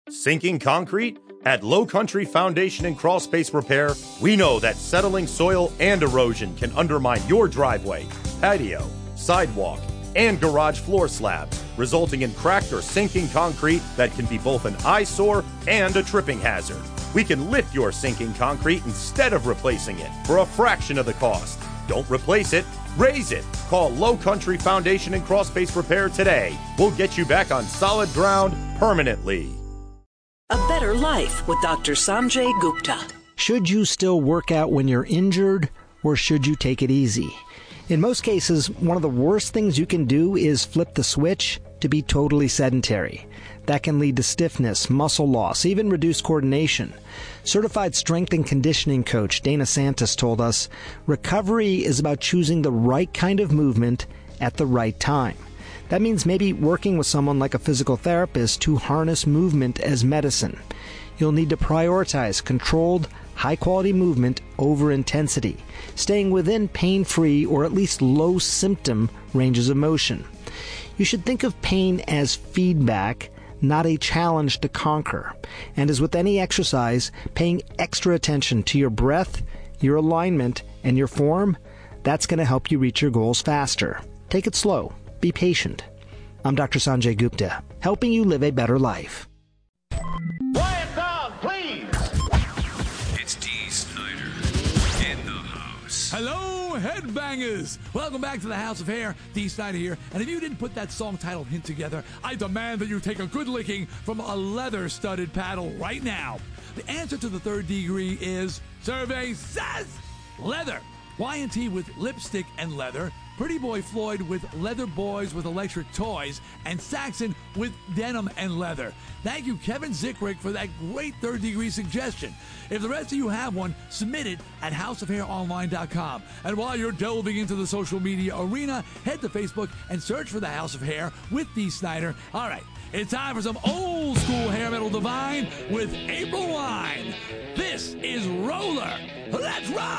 Sinking concrete? At Low Country Foundation and Crawl Space Repair, we know that settling soil and erosion can undermine your driveway, patio, sidewalk, and garage floor slabs, resulting in cracked or sinking concrete that can be both an eyesore and a tripping hazard. We can lift your sinking concrete instead of replacing it for a fraction of the cost. Don't replace it, raise it. Call Low Country Foundation and Crawl Space Repair today. We'll get you back on solid ground permanently. A Better Life with Dr. Sanjay Gupta. Should you still work out when you're injured, or should you take it easy? In most cases, one of the worst things you can do is flip the switch to be totally sedentary. That can lead to stiffness, muscle loss, even reduced coordination. Certified strength and conditioning coach Dana Santos told us, recovery is about choosing the right kind of movement at the right time. That means maybe working with someone like a physical therapist to harness movement as medicine. You'll need to prioritize controlled, high-quality movement over intensity, staying within pain-free or at least low-symptom ranges of motion. You should think of pain as feedback, not a challenge to conquer. And as with any exercise, paying extra attention to your breath, your alignment, and your form, that's going to help you reach your goals faster. Take it slow. Be patient. I'm Dr. Sanjay Gupta, helping you live a better life. Quiet down, please. It's Dee Snider in the house. Hello, headbangers. Welcome back to the House of Hair. Dee Snider here. And if you didn't put that song title hint together, I demand that you take a good licking from a leather-studded paddle right now. The answer to the third degree is, survey says, leather. Y&T with lipstick and leather, Pretty Boy Floyd with leather boys with electric toys, and Saxon with denim and leather. Thank you, Kevin Zickrick, for that great third-degree suggestion. If the rest of you have one, submit it at houseofhaironline.com. And while you're delving into the social media arena, head to Facebook and search for the House of Hair with Dee Snider. All right, it's time for some old-school hair metal divine with April Wine. This is Roller. Let's rock!